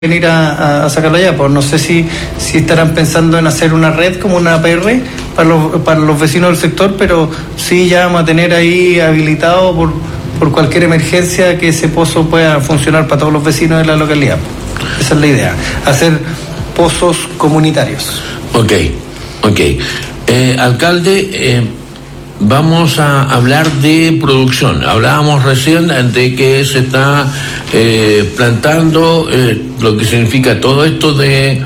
venir a sacarlo allá. Pues no sé si estarán pensando en hacer una red como una APR para los vecinos del sector, pero sí ya vamos a tener ahí habilitado por cualquier emergencia que ese pozo pueda funcionar para todos los vecinos de la localidad. Esa es la idea, hacer pozos comunitarios. Ok. Alcalde, vamos a hablar de producción. Hablábamos recién de que se está plantando lo que significa todo esto de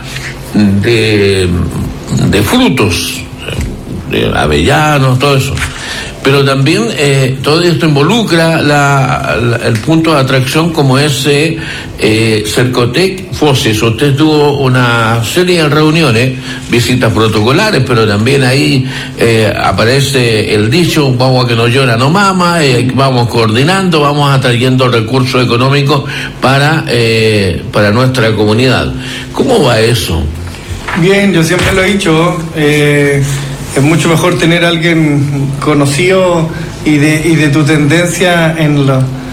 frutos, de avellanos, todo eso. Pero también todo esto involucra el punto de atracción como es Cercotec Fosis. Usted tuvo una serie de reuniones, visitas protocolares, pero también ahí aparece el dicho, vamos a que no llora no mama, vamos coordinando, vamos atrayendo recursos económicos para nuestra comunidad. ¿Cómo va eso? Bien, yo siempre lo he dicho, es mucho mejor tener a alguien conocido y de tu tendencia en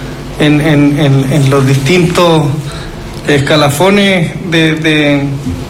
los distintos escalafones de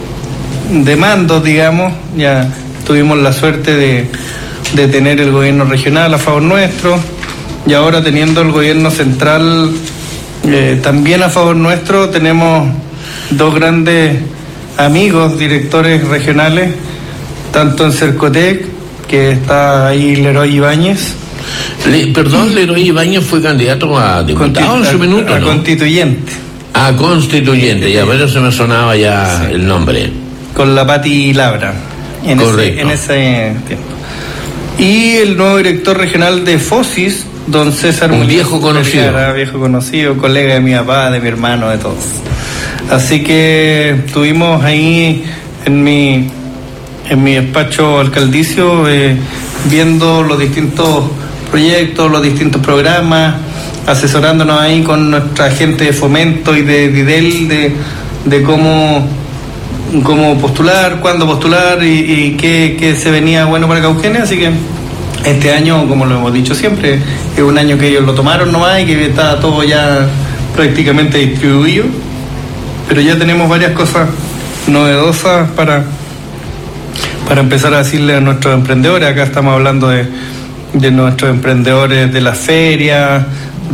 mandos, digamos. Ya tuvimos la suerte de tener el gobierno regional a favor nuestro, y ahora teniendo el gobierno central también a favor nuestro, tenemos dos grandes amigos, directores regionales, tanto en Cercotec, que está ahí Leroy Ibáñez. Leroy Ibáñez fue candidato a diputado en su minuto, a ¿no? constituyente. A constituyente, ya, pero se me sonaba ya sí. El nombre. Con la Pati Labra, en ese tiempo. Y el nuevo director regional de Fosis, don César Un viejo conocido, colega de mi papá, de mi hermano, de todos. Así que estuvimos ahí en mi despacho alcaldicio viendo los distintos proyectos, los distintos programas, asesorándonos ahí con nuestra gente de fomento y de Didel de cómo postular, cuándo postular y qué se venía bueno para Cauquenes. Así que este año, como lo hemos dicho siempre, es un año que ellos lo tomaron nomás y que está todo ya prácticamente distribuido, pero ya tenemos varias cosas novedosas para empezar a decirle a nuestros emprendedores. Acá estamos hablando de nuestros emprendedores de la feria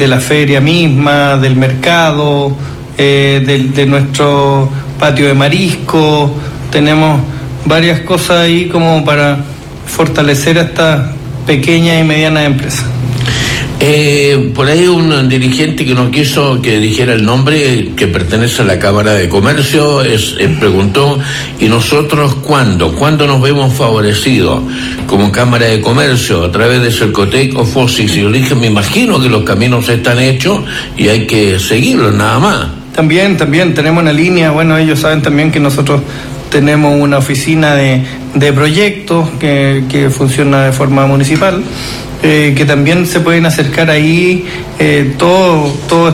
misma, del mercado, de nuestro patio de marisco. Tenemos varias cosas ahí como para fortalecer a estas pequeñas y medianas empresas. Por ahí un dirigente que no quiso que dijera el nombre, que pertenece a la Cámara de Comercio, preguntó, ¿y nosotros cuándo nos vemos favorecidos como Cámara de Comercio a través de Cercotec o Fosis? Y yo dije, me imagino que los caminos están hechos y hay que seguirlos nada más. También tenemos una línea, bueno, ellos saben también que nosotros tenemos una oficina de proyectos que funciona de forma municipal, que también se pueden acercar ahí todo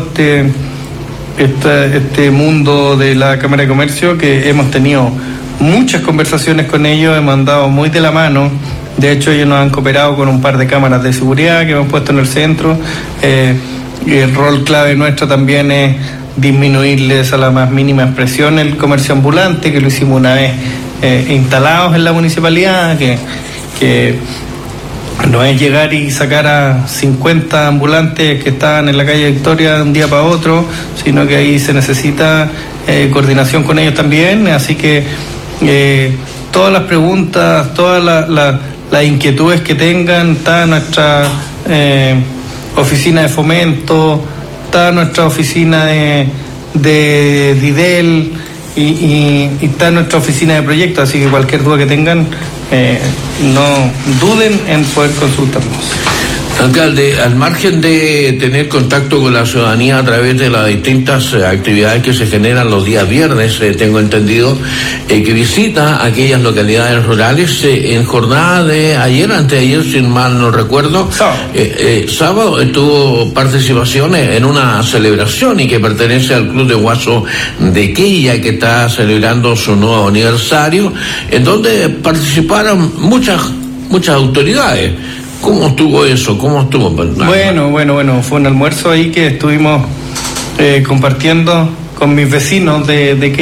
este mundo de la Cámara de Comercio, que hemos tenido muchas conversaciones con ellos, hemos andado muy de la mano. De hecho, ellos nos han cooperado con un par de cámaras de seguridad que hemos puesto en el centro. El rol clave nuestro también es disminuirles a la más mínima expresión el comercio ambulante, que lo hicimos una vez instalados en la municipalidad, que no es llegar y sacar a 50 ambulantes que estaban en la calle Victoria de un día para otro, sino que ahí se necesita coordinación con ellos también. Así que todas las preguntas, todas las inquietudes que tengan, está nuestra oficina de fomento, está nuestra oficina de Didel y está nuestra oficina de proyectos, así que cualquier duda que tengan, no duden en poder consultarnos. Alcalde, al margen de tener contacto con la ciudadanía a través de las distintas actividades que se generan los días viernes, tengo entendido que visita aquellas localidades rurales en jornada de antes de ayer, sin mal no recuerdo, sábado tuvo participación en una celebración y que pertenece al Club de Guaso de Quilla, que está celebrando su nuevo aniversario, en donde participaron muchas autoridades. ¿Cómo estuvo eso? ¿Cómo estuvo? Bueno, fue un almuerzo ahí que estuvimos compartiendo con mis vecinos de que